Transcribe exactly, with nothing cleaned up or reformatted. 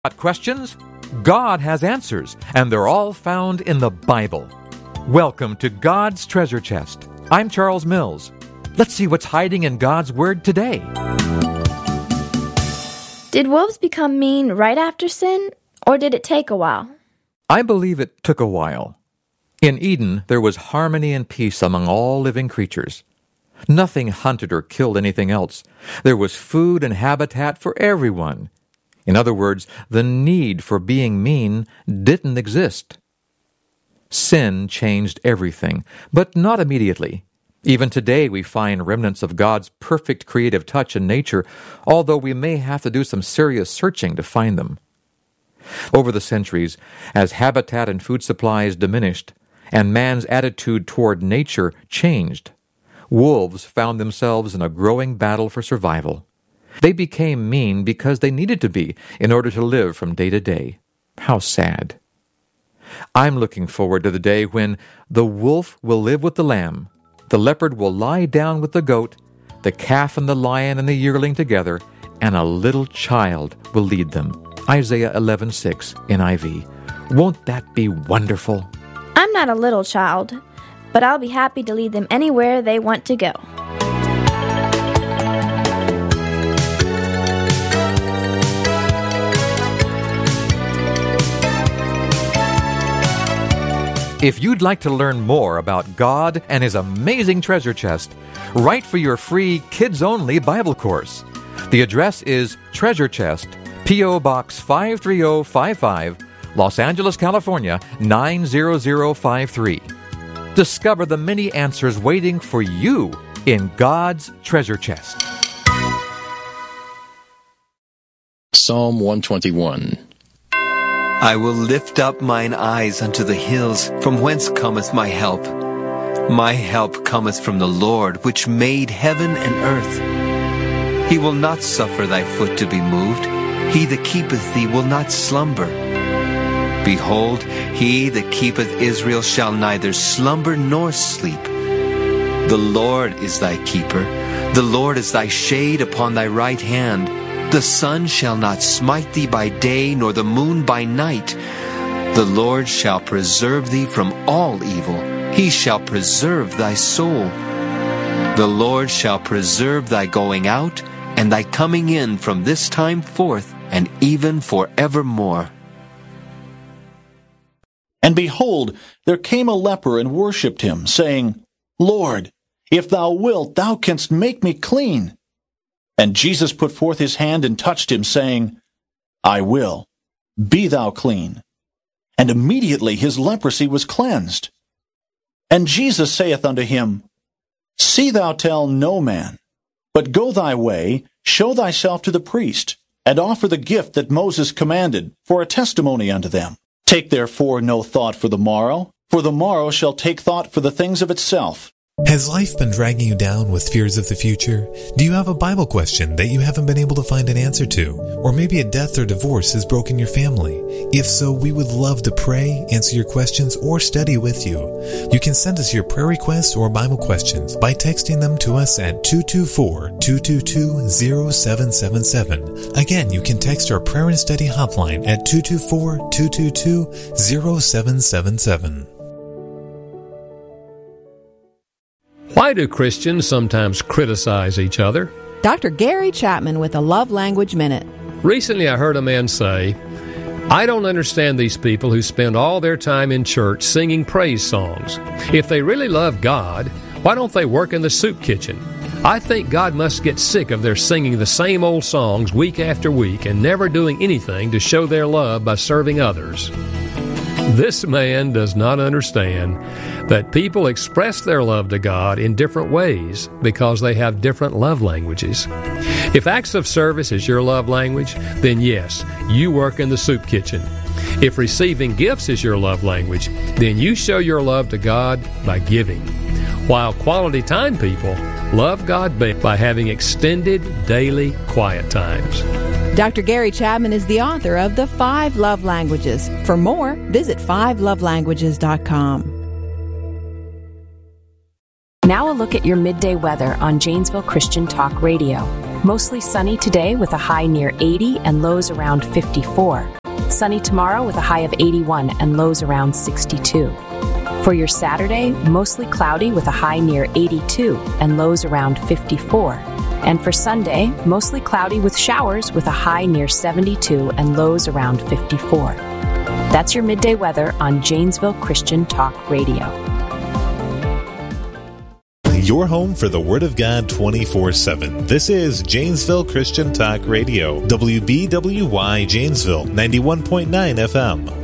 Got questions? God has answers, and they're all found in the Bible. Welcome to God's Treasure Chest. I'm Charles Mills. Let's see what's hiding in God's Word today. Did wolves become mean right after sin, or did it take a while? I believe it took a while. In Eden, there was harmony and peace among all living creatures. Nothing hunted or killed anything else. There was food and habitat for everyone. In other words, the need for being mean didn't exist. Sin changed everything, but not immediately. Even today we find remnants of God's perfect creative touch in nature, although we may have to do some serious searching to find them. Over the centuries, as habitat and food supplies diminished, and man's attitude toward nature changed, wolves found themselves in a growing battle for survival. They became mean because they needed to be in order to live from day to day. How sad. I'm looking forward to the day when the wolf will live with the lamb, the leopard will lie down with the goat, the calf and the lion and the yearling together, and a little child will lead them. Isaiah eleven six, N I V. Won't that be wonderful? I'm not a little child, but I'll be happy to lead them anywhere they want to go. If you'd like to learn more about God and His amazing treasure chest, write for your free kids-only Bible course. The address is Treasure Chest, P O. Box five three zero five five, Los Angeles, California, nine zero zero five three. Discover the many answers waiting for you in God's treasure chest. Psalm one twenty-one. I will lift up mine eyes unto the hills, from whence cometh my help. My help cometh from the Lord, which made heaven and earth. He will not suffer thy foot to be moved. He that keepeth thee will not slumber. Behold, he that keepeth Israel shall neither slumber nor sleep. The Lord is thy keeper. The Lord is thy shade upon thy right hand. The sun shall not smite thee by day, nor the moon by night. The Lord shall preserve thee from all evil. He shall preserve thy soul. The Lord shall preserve thy going out, and thy coming in from this time forth, and even forevermore. And behold, there came a leper and worshipped him, saying, Lord, if thou wilt, thou canst make me clean. And Jesus put forth his hand and touched him, saying, I will, be thou clean. And immediately his leprosy was cleansed. And Jesus saith unto him, See thou tell no man, but go thy way, show thyself to the priest, and offer the gift that Moses commanded, for a testimony unto them. Take therefore no thought for the morrow, for the morrow shall take thought for the things of itself. Has life been dragging you down with fears of the future? Do you have a Bible question that you haven't been able to find an answer to? Or maybe a death or divorce has broken your family? If so, we would love to pray, answer your questions, or study with you. You can send us your prayer requests or Bible questions by texting them to us at two two four, two two two, zero seven seven seven. Again, you can text our prayer and study hotline at two two four, two two two, zero seven seven seven. Why do Christians sometimes criticize each other? Doctor Gary Chapman with a Love Language Minute. Recently I heard a man say, I don't understand these people who spend all their time in church singing praise songs. If they really love God, why don't they work in the soup kitchen? I think God must get sick of their singing the same old songs week after week and never doing anything to show their love by serving others. This man does not understand that people express their love to God in different ways because they have different love languages. If acts of service is your love language, then yes, you work in the soup kitchen. If receiving gifts is your love language, then you show your love to God by giving. While quality time people love God by having extended daily quiet times. Doctor Gary Chapman is the author of The Five Love Languages. For more, visit five love languages dot com. Now a look at your midday weather on Janesville Christian Talk Radio. Mostly sunny today with a high near eighty and lows around fifty-four. Sunny tomorrow with a high of eighty-one and lows around sixty-two. For your Saturday, mostly cloudy with a high near eighty-two and lows around fifty-four. And for Sunday, mostly cloudy with showers with a high near seventy-two and lows around fifty-four. That's your midday weather on Janesville Christian Talk Radio. Your home for the Word of God twenty-four seven. This is Janesville Christian Talk Radio. W B W Y Janesville, ninety-one point nine F M.